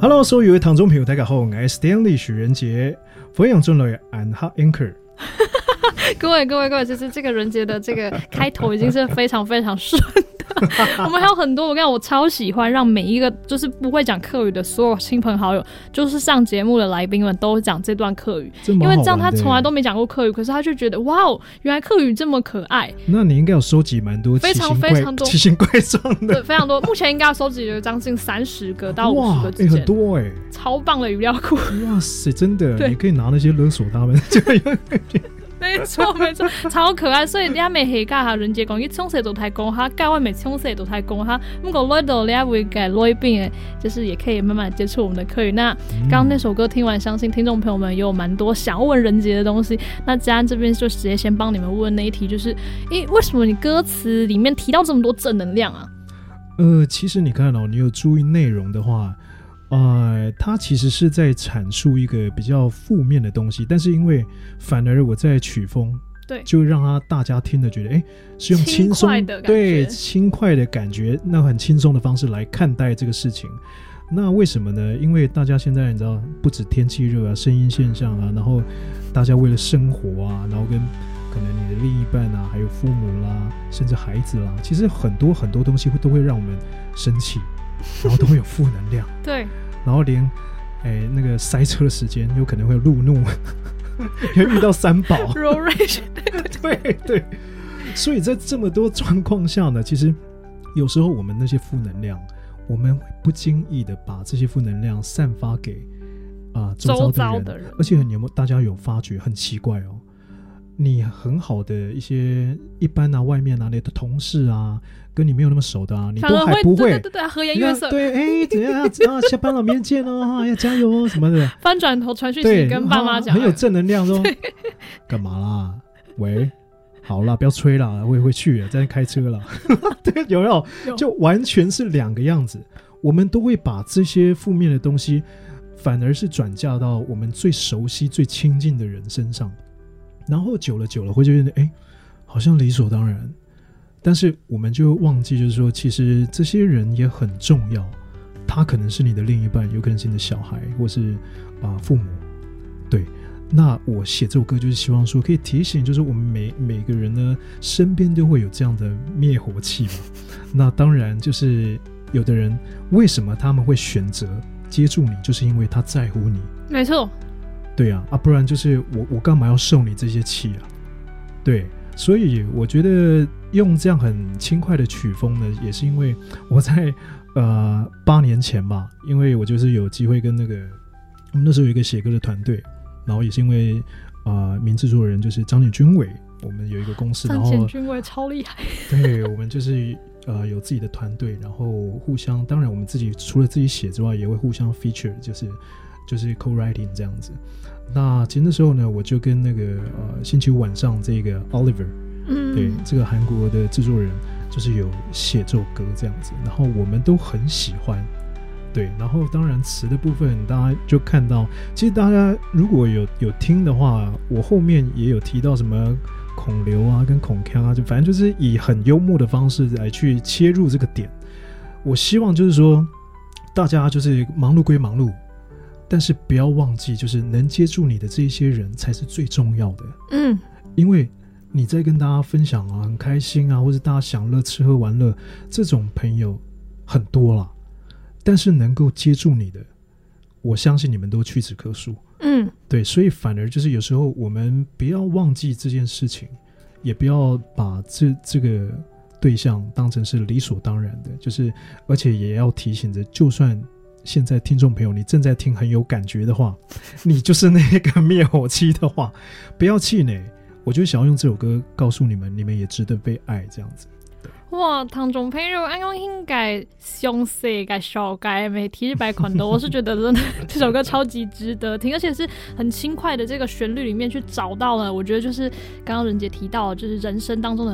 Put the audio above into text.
Hello， 所有的聽眾朋友大家好，我係 Stanley 許仁傑，歡迎進來按下 Anchor。 各位，其實這個仁傑的這個開頭已經是非常非常順的。我們還有很多，我超喜歡讓每一個就是不會講客語的所有親朋好友，就是上節目的來賓們都講這段客語，因為這樣他從來都沒講過客語，可是他就覺得哇哦，原來客語這麼可愛。 那你應該有收集蠻多非常多奇形怪狀的， 對，非常多。目前應該收集了將近30個到50個之間， 很多超棒的語料庫。 哇塞，真的，你可以拿那些勒索他們。 沒錯，超可愛。所以你未係教下仁傑講，佢從細就睇講下，教我咪從細就睇講下。不過來到你會改來賓，就是也可以慢慢接觸我們的客語。那剛剛那首歌聽完，相信聽眾朋友們也有蠻多想要問仁傑的東西。那嘉安這邊就直接先幫你們問那一題，就是為什麼你歌詞裡面提到這麼多正能量啊？ 其實你看你有注意內容的話。它其實是在闡述一個比較負面的東西，但是因為反而我在曲風， 對， 就讓大家聽的覺得，是用輕鬆的感覺，對，輕快的感覺，那很輕鬆的方式來看待這個事情。那為什麼呢？因為大家現在你知道，不止天氣熱啊，聲音現象啊，然後大家為了生活啊，然後跟可能你的另一半啊，還有父母啦，甚至孩子啦，其實很多東西都會讓我們生氣，然後都會有負能量， 對。 然後連那個塞車的時間有可能會路怒，會遇到三寶對，所以在這麼多狀況下呢，其實有時候我們那些負能量，我們會不經意的把這些負能量散發給周遭的人，而且大家有發覺很奇怪哦，你很好的一些一般啊，外面啊，你的同事啊，跟你沒有那麼熟的啊，你都還不會， 對，和顏悅色， 對，怎樣下班了，明天見哦，要加油哦，什麼的， 翻轉頭傳訊息跟爸媽講， 很有正能量，說幹嘛啦？喂，好啦，不要催啦，我也會去了，在開車啦。對，有沒有？就完全是兩個樣子。我們都會把這些負面的東西，反而是轉嫁到我們最熟悉、最親近的人身上，然後久了會覺得，好像理所當然。但是我們就忘記，就是說其實這些人也很重要，他可能是你的另一半，有可能是你的小孩，或是父母。對，那我寫這首歌就是希望說可以提醒，就是我們每個人呢身邊都會有這樣的滅火器嘛。那當然就是有的人為什麼他們會選擇接住你，就是因為他在乎你。 沒錯。對啊，不然就是我幹嘛要受你這些氣啊？對，所以我覺得用這樣很輕快的曲風呢，也是因為我在8年前吧，因為我就是有機會跟我們那時候有一個寫歌的團隊，然後也是因為名製作人就是張簡君偉，我們有一個公司， 張簡君偉超厲害， 對，我們就是有自己的團隊，然後互相，當然我們自己除了自己寫之外，也會互相 feature，就是 co-writing 這樣子。那其實那時候呢，我就跟星期五晚上這個 Oliver，對，這個韓國的製作人，就是有寫這首歌這樣子，然後我們都很喜歡，對，然後當然詞的部分大家就看到，其實大家如果有聽的話，我後面也有提到什麼孔劉啊跟孔鏘啊，就反正就是以很幽默的方式來去切入這個點。我希望就是說大家就是忙碌歸忙碌，但是不要忘記，就是能接住你的這些人才是最重要的。因為你在跟大家分享啊，很開心啊，或者大家享樂吃喝玩樂，這種朋友很多啦，但是能夠接住你的，我相信你們都屈指可數。對，所以反而就是有時候我們不要忘記這件事情，也不要把這個對象當成是理所當然的，就是而且也要提醒着，就算現在聽眾朋友你正在聽很有感覺的話，你就是那個滅火器的話，不要氣餒。我就想要用這首歌告訴你們，你們也值得被愛，這樣子。 哇，聽眾朋友，啱啱應該詳細嘅紹介沒提白款的，我是覺得真的這首歌超級值得聽，而且是很輕快的這個旋律裡面去找到了，我覺得就是剛剛仁傑提到的，就是人生當中的